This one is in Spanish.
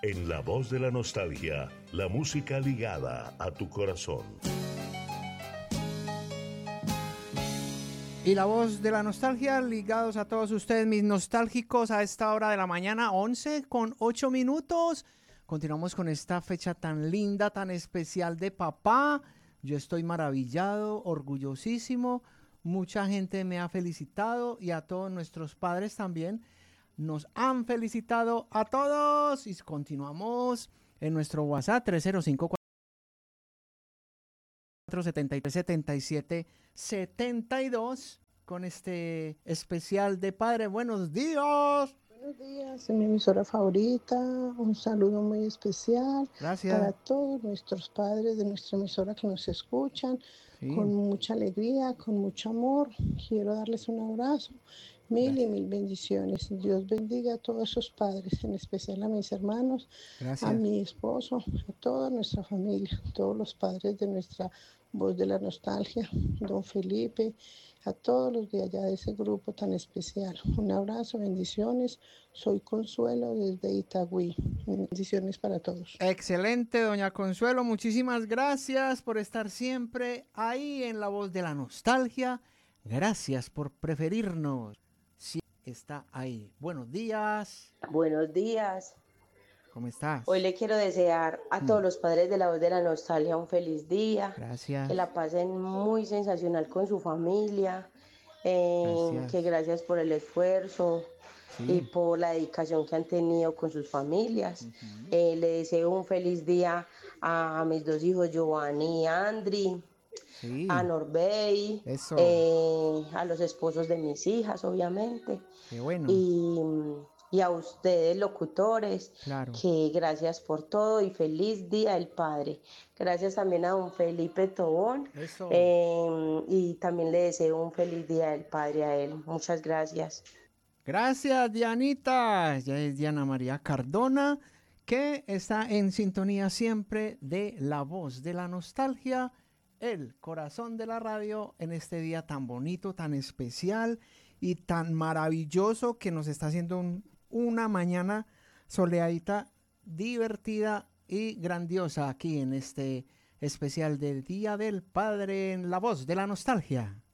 En La Voz de la Nostalgia, la música ligada a tu corazón. Y la voz de la nostalgia, ligados a todos ustedes, mis nostálgicos, a esta hora de la mañana, 11:08. Continuamos con esta fecha tan linda, tan especial de papá. Yo estoy maravillado, orgullosísimo. Mucha gente me ha felicitado y a todos nuestros padres también nos han felicitado a todos. Y continuamos en nuestro WhatsApp 305 473-7772 con este especial de padre. Buenos días. Buenos días, en mi emisora favorita. Un saludo muy especial. Gracias. Para todos nuestros padres de nuestra emisora que nos escuchan. Sí. Con mucha alegría, con mucho amor. Quiero darles un abrazo. Mil y mil bendiciones. Dios bendiga a todos esos padres, en especial a mis hermanos, a mi esposo, a toda nuestra familia, todos los padres de nuestra Voz de la Nostalgia, don Felipe, a todos los de allá de ese grupo tan especial. Un abrazo, bendiciones. Soy Consuelo desde Itagüí. Bendiciones para todos. Excelente, doña Consuelo. Muchísimas gracias por estar siempre ahí en la Voz de la Nostalgia. Gracias por preferirnos. Sí, está ahí. Buenos días. Buenos días. ¿Cómo estás? Hoy le quiero desear a todos los padres de la Voz de la Nostalgia un feliz día. Gracias. Que la pasen muy sensacional con su familia. Que gracias por el esfuerzo y por la dedicación que han tenido con sus familias. Le deseo un feliz día a mis dos hijos, Giovanni y Andri. A Norbey, a los esposos de mis hijas, obviamente. Qué bueno. Y a ustedes, locutores, que gracias por todo y feliz Día del Padre. Gracias también a don Felipe Tobón. Y también le deseo un feliz Día del Padre a él. Muchas gracias. Gracias, Dianita. Ya es Diana María Cardona, que está en sintonía siempre de La Voz de la Nostalgia, el corazón de la radio, en este día tan bonito, tan especial y tan maravilloso que nos está haciendo una mañana soleadita, divertida y grandiosa aquí en este especial del Día del Padre en La Voz de la Nostalgia.